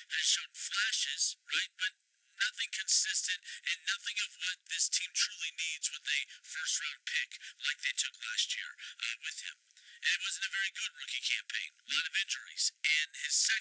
has shown flashes, right? But nothing consistent and nothing of what this team truly needs with a first round pick like they took last year with him. And it wasn't a very good rookie campaign. A lot of injuries. And his second